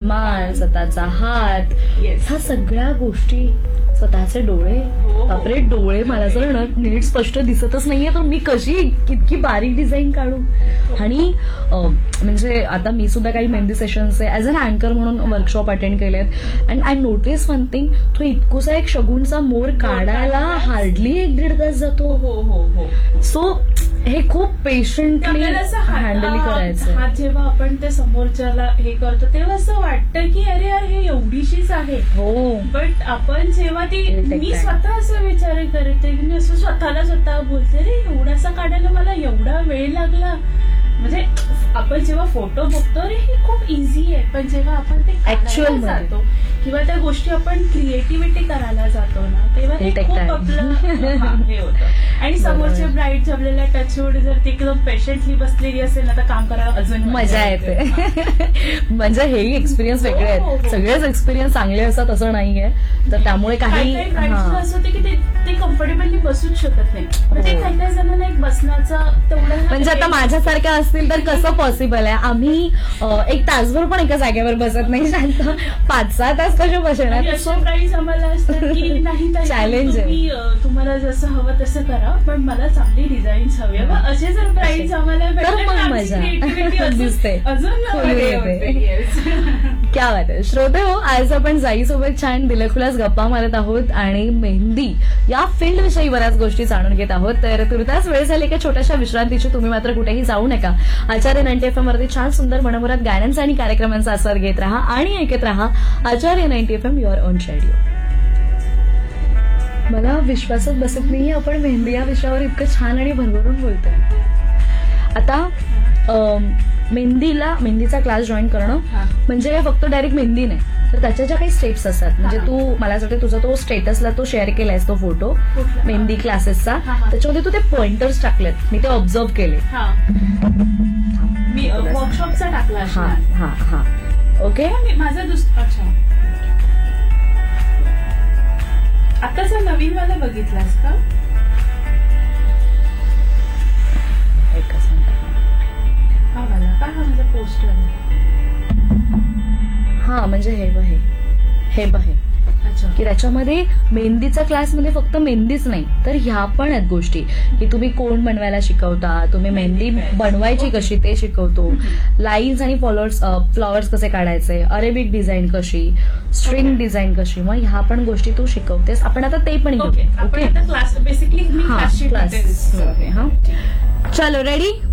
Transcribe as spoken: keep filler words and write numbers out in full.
रुमाल, स्वतःचा हात, ह्या सगळ्या गोष्टी, स्वतःचे डोळे. बापरे, डोळे मला जर नीट स्पष्ट दिसतच नाहीये तर मी कशी इतकी बारीक डिझाईन काढू. आणि म्हणजे आता मी सुद्धा काही मेहंदी सेशन्स ऍज अन अँकर म्हणून वर्कशॉप अटेंड केलेत and I notice one thing, तो इतकोसा एक शगुनचा मोर काढायला हार्डली एक दीड तास जातो. हो हो हो. सो हे खूप पेशंटली हँडल करायचं. हात जेव्हा आपण ते समोरच्याला हे करतो तेव्हा असं वाटतं की अरे यार हे एवढीशीच आहे. हो, बट आपण जेव्हा ती, मी स्वतः असं विचार करते की मी असं स्वतःला स्वतः बोलते रे एवढासा काढायला मला एवढा वेळ लागला. म्हणजे आपण जेव्हा फोटो बघतो रे हे खूप इझी आहे, पण जेव्हा आपण ते ऍक्च्युअल जातो किंवा त्या गोष्टी आपण क्रिएटिव्हिटी करायला जातो ना तेव्हा हे खूप आपलं हे होतं. आणि समोरचे ब्राईट जमलेल्या टचवूड जर ती एकदम पेशंटली बसलेली असेल ना तर काम करायला अजून मजा येते. म्हणजे हेही एक्सपिरियन्स वेगळे आहेत. सगळेच एक्सपिरियन्स चांगले असतात असं नाहीये. तर त्यामुळे काही असं होतं की ते कम्फर्टेबली बसूच शकत नाही. म्हणजे काही काही जणांना एक बसण्याचा तेवढं, म्हणजे आता माझ्यासारख्या असतील तर कसं पॉसिबल आहे. आम्ही एक तासभर पण एका जागेवर बसत नाही, शांत पाच सहा तास कसे बसणार. प्राईस आम्हाला असतं की नाही चॅलेंज आहे, तुम्हाला जसं हवं तसं करा पण मला चांगली डिझाईन्स हवी. असे जर प्राईस आम्हाला मजा दिसते अजून. क्या बात आहे. श्रोते हो, आज आपण जाईसोबत छान दिलखुलास गप्पा मारत आहोत आणि मेहंदी या फील्ड विषयी बऱ्याच गोष्टी जाणून घेत आहोत. तर तुर्तास वेळ झाली का छोट्याशा विश्रांतीची. तुम्ही मात्र कुठेही जाऊ नका. आचार्य नाईन्टी एफ एम वरती छान सुंदर मनमुराद गाण्यांचा आणि कार्यक्रमांचा आस्वाद घेत राहा आणि ऐकत राहा आचार्य ninety F am your on radio. मला विश्वासच बसत नाहीये आपण मेहंदी या विषयावर इतकं छान आणि भरभरून बोलतोय. आता मेहंदीला मेहंदीचा क्लास जॉईन करणं म्हणजे फक्त डायरेक्ट मेहंदी नाही, तर त्याच्या ज्या काही स्टेप्स असतात. म्हणजे तू मला असं वाटतं तुझा तो स्टेटसला तो शेअर केलायस तो फोटो मेहंदी क्लासेसचा, त्याच्यामध्ये तू ते पॉइंटर्स टाकलेत, मी ते ऑब्झर्व केले. मी वर्कशॉपचा टाकला. हा हा हा ओके. माझा दुसरा अच्छा आताचा नवीन वाला बघितलास का? एकच मिनिट. हा वाला का? हा माझा पोस्टर. हा म्हणजे हे बघ हे बघ की त्याच्यामध्ये मेहंदीचा क्लासमध्ये फक्त मेहंदीच नाही तर ह्या पण आहेत गोष्टी की तुम्ही कोण बनवायला शिकवता, तुम्ही मेहंदी बनवायची कशी ते शिकवतो, लाईन्स आणि फ्लॉवर्स फ्लॉवर्स कसे काढायचे, अरेबिक डिझाईन कशी, स्ट्रिंग डिझाईन कशी, मग ह्या पण गोष्टी तू शिकवतेस. आपण आता ते पण घेऊ. ओके, क्लास बेसिकली हा क्लास. हा चलो रेडी.